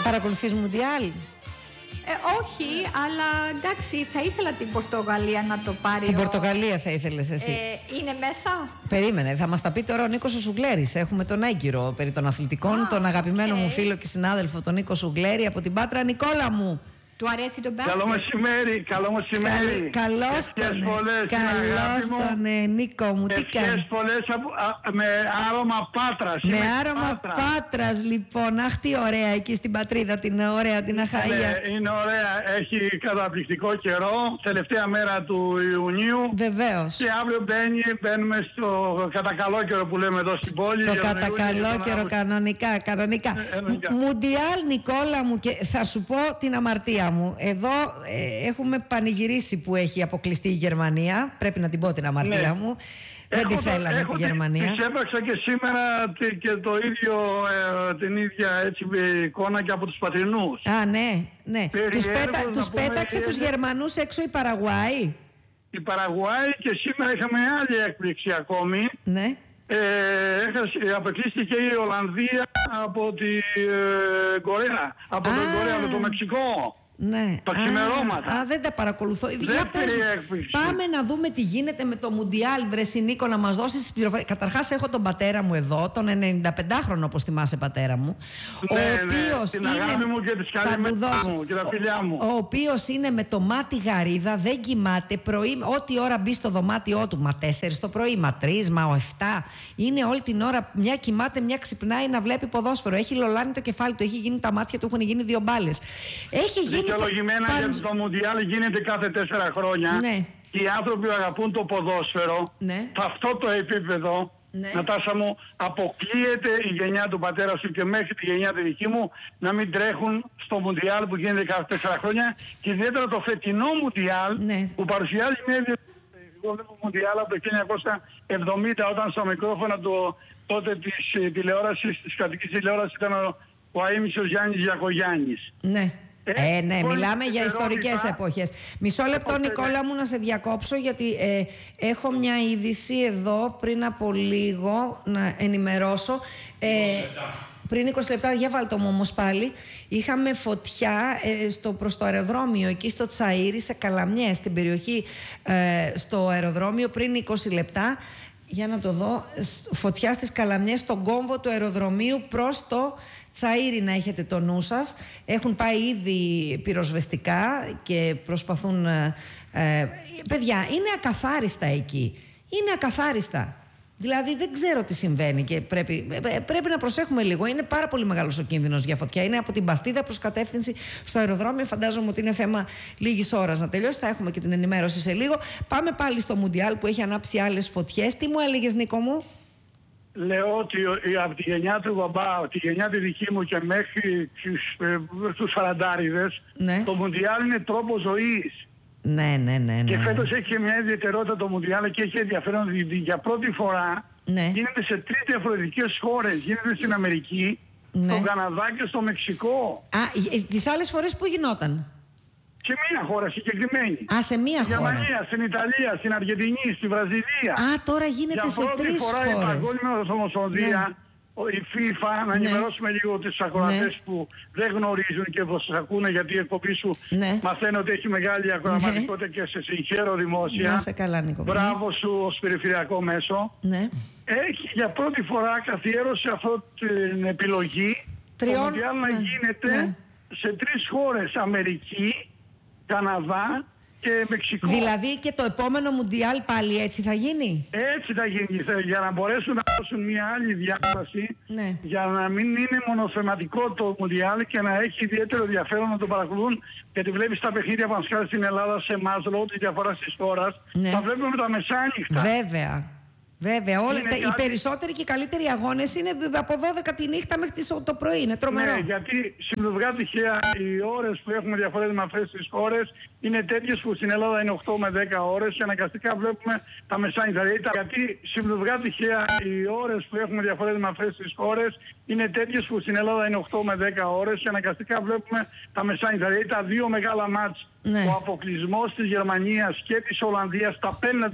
Παρακολουθείς Μουντιάλ? Όχι, αλλά εντάξει, θα ήθελα την Πορτογαλία να το πάρει. Την Πορτογαλία θα ήθελες εσύ? Είναι μέσα. Περίμενε, θα μας τα πει τώρα ο Νίκος ο Σουγκλέρης. Έχουμε τον έγκυρο περί των αθλητικών, τον αγαπημένο μου φίλο και συνάδελφο, τον Νίκο Σουγκλέρη από την Πάτρα. Νικόλα μου! Του αρέσει το μπάσκετ? Καλό μεσημέρι, καλό μεσημέρι. Καλώς τον, Νίκο μου, τι κάνεις? Ευχές πολλές με άρωμα Πάτρας. Με άρωμα Πάτρας, λοιπόν. Αχ, τι ωραία εκεί στην πατρίδα, την ωραία, την Αχαΐα. Είναι ωραία, έχει καταπληκτικό καιρό, τελευταία μέρα του Ιουνίου. Βεβαίως. Και αύριο μπαίνουμε στο κατακαλόκαιρο που λέμε εδώ στην πόλη. Το κατακαλόκαιρο, κανονικά. Μουντιάλ, Νικόλα μου, και θα σου πω την αμαρτία μου. Εδώ έχουμε πανηγυρίσει που έχει αποκλειστεί η Γερμανία. Πρέπει να την πω την αμαρτία μου. Δεν τη θέλαμε τη Γερμανία. Τις έπαιξα και σήμερα και την ίδια έτσι εικόνα και από τους πατρινούς. Α, ναι. Τους πέταξε τους Γερμανούς έξω η Παραγουάη. Η Παραγουάη, και σήμερα είχαμε άλλη έκπληξη ακόμη. Ναι. Αποκλείστηκε η Ολλανδία από την Κορέα, από το Μεξικό. Ναι. Τα ξημερώματα. Δεν τα παρακολουθώ. Πάμε να δούμε τι γίνεται με το Μουντιάλ, βρε Νίκο, να μας δώσεις τις πληροφορίες. Καταρχάς έχω τον πατέρα μου εδώ, τον 95χρονο, όπως θυμάσαι, πατέρα μου. Ναι, ο οποίος την αγάπη μου και τις καλημέρες μου και τα φιλιά μου. Ο οποίος είναι με το μάτι γαρίδα, δεν κοιμάται πρωί, ό,τι ώρα μπει στο δωμάτιό του, μα 4 το πρωί, μα 3, μα 7. Είναι όλη την ώρα, μια κοιμάται, μια ξυπνάει να βλέπει ποδόσφαιρο. Έχει λολάνει το κεφάλι του, έχει γίνει τα μάτια του, έχουν γίνει 2 μπάλες. Έχει γίνει. Δικαιολογημένα γιατί το Μουντιάλ γίνεται κάθε 4 χρόνια. Ναι. Και οι άνθρωποι που αγαπούν το ποδόσφαιρο, ναι, σε αυτό το επίπεδο, ναι, Νατάσα μου, αποκλείεται η γενιά του πατέρα σου και μέχρι τη γενιά τη δική μου να μην τρέχουν στο Μουντιάλ που γίνεται κάθε 4 χρόνια, και ιδιαίτερα το φετινό Μουντιάλ, ναι, που παρουσιάζει μια ιδιαίτερη Μουντιάλ από το 1970, όταν στο μικρόφωνα τότε της τηλεόρασης, της κρατικής τηλεόρασης, ήταν ο αείμνηστος Γιάννης Γιακογιάννης. Ναι. Ναι, μιλάμε για ιστορικές εποχές. Μισό λεπτό, Νικόλα μου, να σε διακόψω, γιατί έχω μια είδηση εδώ πριν από λίγο να ενημερώσω. Πριν 20 λεπτά, για βάλτο μου όμως πάλι. Είχαμε φωτιά προς το αεροδρόμιο, εκεί στο Τσαΐρι, σε Καλαμιές, στην περιοχή, στο αεροδρόμιο, πριν 20 λεπτά. Για να το δω. Φωτιά στις Καλαμιές, στον κόμβο του αεροδρομίου προς το Τσαΐρι, να έχετε το νου σας. Έχουν πάει ήδη πυροσβεστικά και προσπαθούν... παιδιά, είναι ακαθάριστα εκεί. Είναι ακαθάριστα. Δηλαδή δεν ξέρω τι συμβαίνει και πρέπει να προσέχουμε λίγο. Είναι πάρα πολύ μεγάλος ο κίνδυνος για φωτιά. Είναι από την Μπαστίδα προς κατεύθυνση στο αεροδρόμιο. Φαντάζομαι ότι είναι θέμα λίγης ώρας να τελειώσει. Θα έχουμε και την ενημέρωση σε λίγο. Πάμε πάλι στο Μουντιάλ που έχει ανάψει άλλες φωτιές. Τι μου έλεγες, Νίκο μου? Λέω ότι από τη γενιά του μπαμπά, τη γενιά τη δική μου και μέχρι τους φαραντάριδες, ναι, το Μουντιάλ είναι τρόπος ζωής. Ναι. Και φέτος έχει μια ιδιαιτερότητα το Μουντιάλ και έχει ενδιαφέρον, διότι για πρώτη φορά, ναι, γίνεται σε 3 διαφορετικές χώρες. Γίνεται στην Αμερική, ναι, στον Καναδά και στο Μεξικό. Τις άλλες φορές που γινόταν? Σε μία χώρα συγκεκριμένη. Σε μία χώρα. Στην Γερμανία, στην Ιταλία, στην Αργεντινή, στη Βραζιλία. Τώρα γίνεται σε 3 χώρες. Για πρώτη φορά η Παγκόσμια Ομοσπονδία, η FIFA, να ενημερώσουμε λίγο τους ακροατές που δεν γνωρίζουν και θα σας ακούνε, γιατί η εκπομπή σου μαθαίνω ότι έχει μεγάλη ακροαματικότητα και σε συγχαίρω δημόσια. Να σε καλά, Νίκο. Μπράβο σου ως περιφερειακό μέσο. Έχει για πρώτη φορά καθιέρωσε αυτή την επιλογή το Μουντιάλ να γίνεται σε 3 χώρες: Αμερική, Καναδά και Μεξικό. Δηλαδή και το επόμενο Μουντιάλ πάλι έτσι θα γίνει? Έτσι θα γίνει, για να μπορέσουν να δώσουν μια άλλη διάσταση, για να μην είναι μονοθεματικό το Μουντιάλ και να έχει ιδιαίτερο ενδιαφέρον να το παρακολουθούν, γιατί βλέπεις τα παιχνίδια που μας κάνει στην Ελλάδα σε εμάς, λόγω της διαφοράς της χώρας, τα βλέπουμε με τα μεσάνυχτα. Βέβαια, οι περισσότεροι και οι καλύτεροι αγώνες είναι από 12 τη νύχτα μέχρι το πρωί. Είναι τρομερό. Ναι, γιατί συμπληρωματικά τυχαία οι ώρες που έχουμε διαφορές με αυτές τις χώρες είναι τέτοιες που στην Ελλάδα είναι 8 με 10 ώρες και αναγκαστικά βλέπουμε τα μεσάνυχτα. Γιατί συμπληρωματικά τυχαία οι ώρες που έχουμε διαφορές με αυτές τις χώρες είναι τέτοιες που στην Ελλάδα είναι 8 με 10 ώρες και αναγκαστικά βλέπουμε τα μεσάνυχτα. Δηλαδή τα 2 μεγάλα μάτς, ο αποκλεισμός της Γερμανίας και της Ολλανδίας, τα πέναντι